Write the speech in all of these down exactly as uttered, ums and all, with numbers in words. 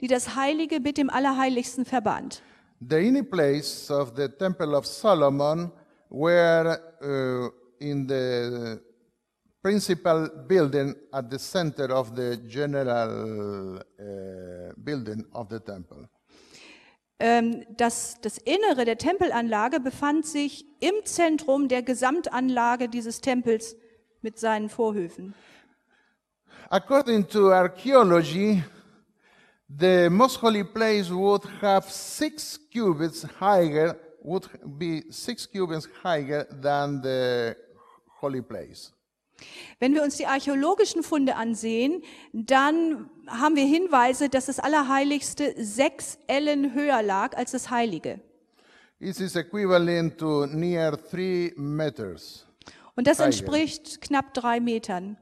die das Heilige mit dem Allerheiligsten verband. The inner place of the Temple of Solomon were uh, in the principal building at the center of the general uh, building of the temple. Ähm, das, das Innere der Tempelanlage befand sich im Zentrum der Gesamtanlage dieses Tempels mit seinen Vorhöfen. According to archaeology, the most holy place would have six cubits higher, would be six cubits higher than the holy place. Wenn wir uns die archäologischen Funde ansehen, dann haben wir Hinweise, dass das Allerheiligste sechs Ellen höher lag als das Heilige. This is equivalent to near three meters. Und das Higher. entspricht knapp drei Metern.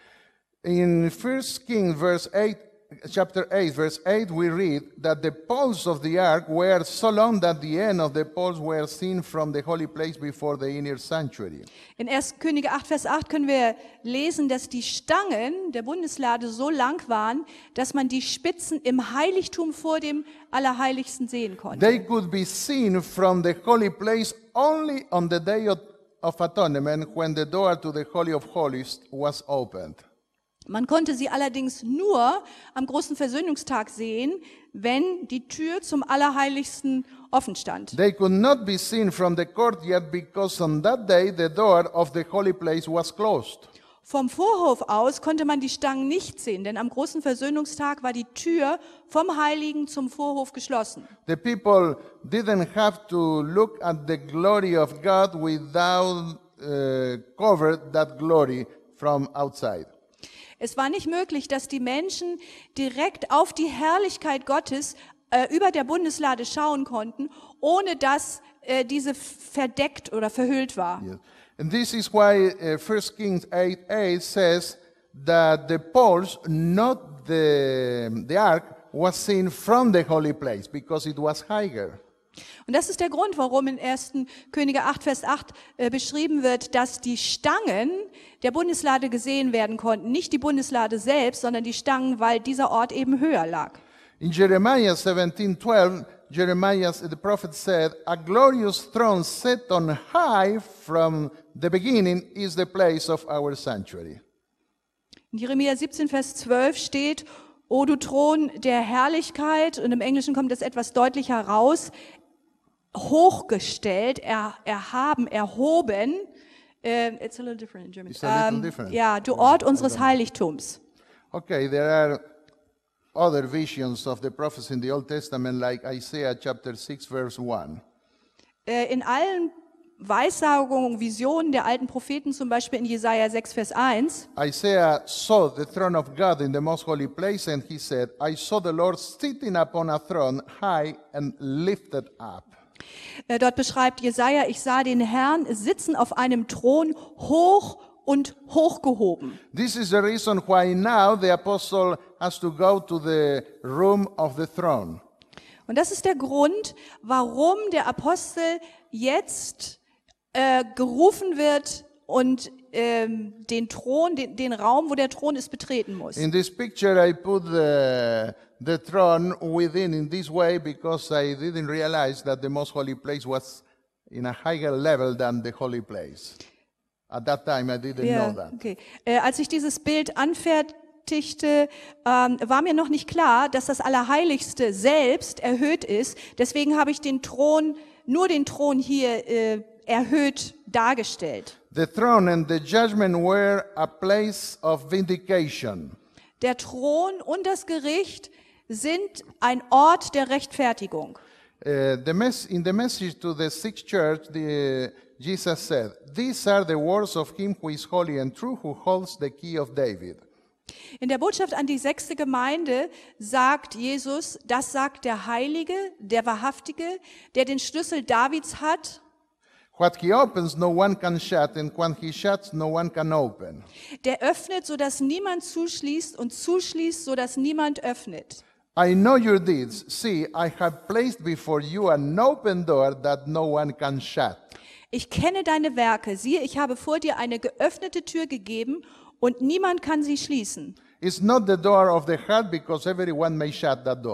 In First Kings, verse eight, chapter eight, verse eight, we read that the poles of the ark were so long that the end of the poles were seen from the holy place before the inner sanctuary. In erster Könige acht, Vers acht können wir lesen, dass die Stangen der Bundeslade so lang waren, dass man die Spitzen im Heiligtum vor dem Allerheiligsten sehen konnte. They could be seen from the holy place only on the day of, of atonement when the door to the Holy of Holies was opened. Man konnte sie allerdings nur am großen Versöhnungstag sehen, wenn die Tür zum Allerheiligsten offen stand. They could not be seen from the courtyard because on that day the door of the holy place was closed. Vom Vorhof aus konnte man die Stangen nicht sehen, denn am großen Versöhnungstag war die Tür vom Heiligen zum Vorhof geschlossen. The people didn't have to look at the glory of God without uh, cover that glory from outside. Es war nicht möglich, dass die Menschen direkt auf die Herrlichkeit Gottes äh, über der Bundeslade schauen konnten, ohne dass äh, diese verdeckt oder verhüllt war. Yes. And this is why uh, First Kings eight eight says that the poles, not the, the ark, was seen from the holy place because it was higher. Und das ist der Grund, warum in erster Könige acht, Vers acht äh, beschrieben wird, dass die Stangen der Bundeslade gesehen werden konnten. Nicht die Bundeslade selbst, sondern die Stangen, weil dieser Ort eben höher lag. In Jeremiah seventeen twelve, Jeremiah, the prophet said, "A glorious throne set on high from the beginning is the place of our sanctuary." In Jeremia siebzehn, Vers zwölf steht, O du Thron der Herrlichkeit, und im Englischen kommt das etwas deutlicher raus, hochgestellt, er, erhaben, erhoben. Uh, it's a little different in German. It's a little Um, different. Ja, du Ort unseres Heiligtums. Okay, there are other visions of the prophets in the Old Testament, like Isaiah chapter six, verse one. Äh, in allen Weissagungen, Visionen der alten Propheten, zum Beispiel in Jesaja sechs, Vers eins, Isaiah saw the throne of God in the most holy place, and he said, I saw the Lord sitting upon a throne, high and lifted up. äh, dort beschreibt Jesaja, ich sah den Herrn sitzen auf einem Thron, hoch und hochgehoben. This is the reason why now the apostle has to go to the room of the throne. Und das ist der Grund, warum der Apostel jetzt äh, gerufen wird und ähm, den Thron, den, den Raum, wo der Thron ist, betreten muss. In this picture, I put the, the throne within in this way because I didn't realize that the most holy place was in a higher level than the holy place. At that time, I didn't Ja, know that. okay. Äh, als ich dieses Bild anfertigte, ähm, war mir noch nicht klar, dass das Allerheiligste selbst erhöht ist. Deswegen habe ich den Thron, nur den Thron hier äh, erhöht dargestellt. The throne and the judgment were a place of vindication. Der Thron und das Gericht sind ein Ort der Rechtfertigung. Uh, the mes- in the message to the sixth church, the, Jesus said, These are the words of him who is holy and true, who holds the key of David. In der Botschaft an die sechste Gemeinde sagt Jesus, das sagt der Heilige, der Wahrhaftige, der den Schlüssel Davids hat. What he opens, no one can shut, and what he shuts, no one can open. Der öffnet, sodass niemand zuschließt, und zuschließt, sodass niemand öffnet. I know your deeds. See, I have placed before you an open door that no one can shut. Ich kenne deine Werke. Siehe, ich habe vor dir eine geöffnete Tür gegeben, und niemand kann sie schließen. It's not the door of the heart because everyone may shut that door.